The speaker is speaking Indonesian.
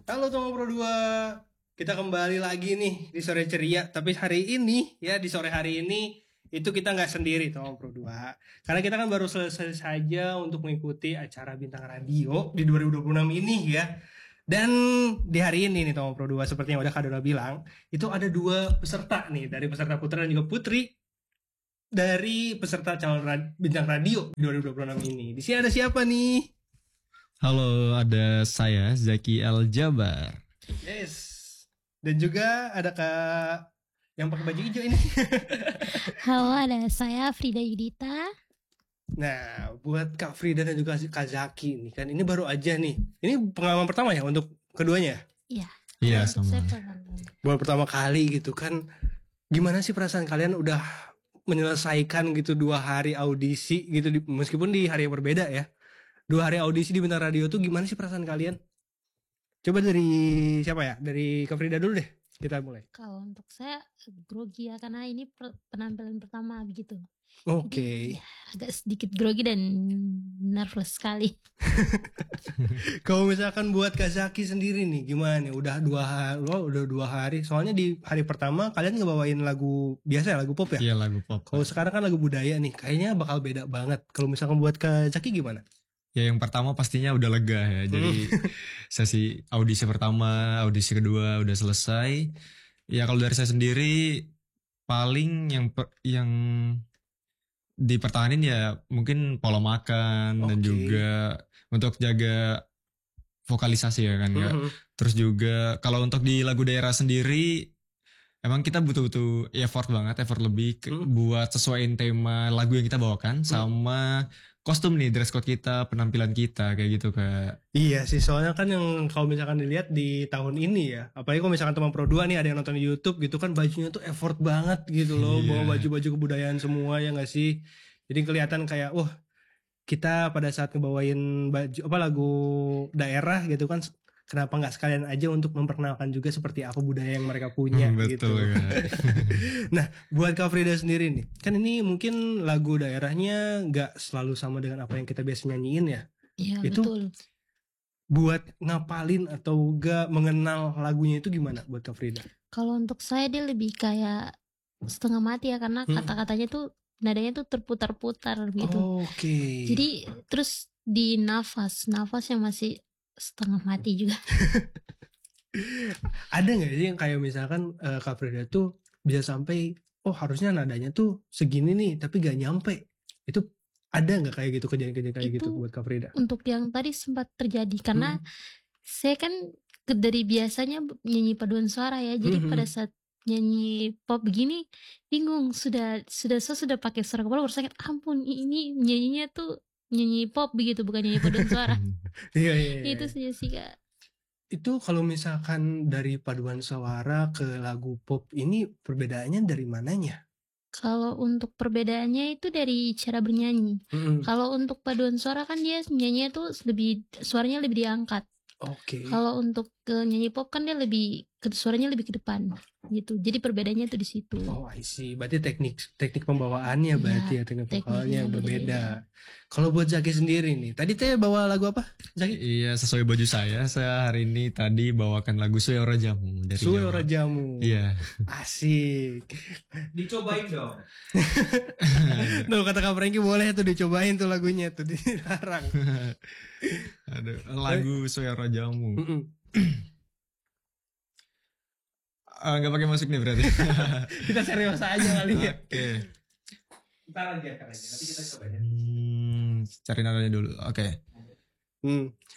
Halo Tomo Pro 2. Kita kembali lagi nih di sore ceria. Tapi hari ini ya di sore hari ini itu kita nggak sendiri Tomo Pro 2. Karena kita kan baru selesai saja untuk mengikuti acara Bintang Radio di 2026 ini ya. Dan di hari ini nih Tomo Pro 2 seperti yang udah Kak Dona bilang, itu ada dua peserta nih dari peserta putra dan juga putri dari peserta calon Bintang Radio di 2026 ini. Di sini ada siapa nih? Halo, ada saya Zaki Al Jabar. Yes. Dan juga ada Kak yang pakai baju hijau ini. Halo, ada saya Frida Yudita. Nah, buat Kak Frida dan juga Kak Zaki nih kan ini baru aja nih. Ini pengalaman pertama ya untuk keduanya? Iya. Iya, sama. Buat pertama kali gitu kan. Gimana sih perasaan kalian udah menyelesaikan gitu 2 hari audisi gitu meskipun di hari yang berbeda ya. 2 hari audisi di Bintang Radio tuh gimana sih perasaan kalian? Coba dari siapa ya? Dari Kak Frida dulu deh. Kita mulai. Kalau untuk saya grogi ya karena ini penampilan pertama begitu. Oke. Jadi, agak sedikit grogi dan nervous sekali. Kalau misalkan buat Kak Zaki sendiri nih gimana nih? Udah 2 hari. Soalnya di hari pertama kalian ngebawain lagu biasa ya, lagu pop ya? Iya, lagu pop. Kalau sekarang kan lagu budaya nih. Kayaknya bakal beda banget. Kalau misalkan buat Kak Zaki gimana? Ya, yang pertama pastinya udah lega ya. Jadi sesi audisi pertama, audisi kedua udah selesai. Ya kalau dari saya sendiri paling yang dipertahanin ya mungkin pola makan dan juga untuk jaga vokalisasi ya kan ya. Terus juga kalau untuk di lagu daerah sendiri emang kita butuh effort banget, effort lebih buat sesuaiin tema lagu yang kita bawakan sama kostum nih, dress code kita, penampilan kita kayak gitu Kak. Iya sih, soalnya kan yang kalau misalkan dilihat di tahun ini ya, apalagi kalau misalkan teman Pro 2 nih ada yang nonton di YouTube gitu kan bajunya tuh effort banget gitu loh, bawa baju-baju kebudayaan semua ya nggak sih? Jadi kelihatan kayak wah kita pada saat ngebawain baju apa lagu daerah gitu kan, kenapa nggak sekalian aja untuk memperkenalkan juga seperti apa budaya yang mereka punya gitu. Betul ya. Nah, buat Kak Frida sendiri nih, kan ini mungkin lagu daerahnya nggak selalu sama dengan apa yang kita biasa nyanyiin ya. Iya, Itu betul. buat ngapalin atau gak mengenal lagunya itu gimana buat Kak Frida? Kalau untuk saya dia lebih kayak setengah mati ya karena kata-katanya tuh nadanya tuh terputar-putar gitu. Oke. Jadi terus di nafas yang masih setengah mati juga. Ada nggak sih yang kayak misalkan Kak Frida tuh bisa sampai harusnya nadanya tuh segini nih tapi gak nyampe. Itu ada nggak kayak gitu kejadian-kejadian kayak gitu buat Kak Frida? Untuk yang tadi sempat terjadi karena saya kan dari biasanya nyanyi paduan suara ya. Jadi pada saat nyanyi pop begini bingung sudah pakai suara kepala baru sakit ampun ini nyanyinya tuh nyanyi pop begitu bukan nyanyi paduan suara. Iya. Itu saja sih Kak. Itu kalau misalkan dari paduan suara ke lagu pop ini perbedaannya dari mananya? Kalau untuk perbedaannya itu dari cara bernyanyi. Kalau untuk paduan suara kan dia nyanyinya tuh suaranya lebih diangkat. Oke. Kalau untuk nyanyi pop kan dia suaranya lebih ke depan gitu. Jadi perbedaannya tuh di situ. Oh, I see. Berarti teknik pembawaannya berarti ya teknik vokalnya berbeda. Kalau buat Zaki sendiri nih, tadi teh bawa lagu apa? Zaki? Iya, sesuai baju saya hari ini tadi bawakan lagu Suwe Ora Jamu dari Suwe Jawa. Ora Jamu. Iya. Asik. Dicobain dong. Tuh kata Kak Franky boleh tuh dicobain tuh lagunya tuh dilarang. Aduh, lagu Suwe Ora Jamu. Nggak pakai musik nih berarti. Kita serius aja kali ya. Oke. Ntar aja. Nanti kita cobain. Cari nadanya dulu. Oke.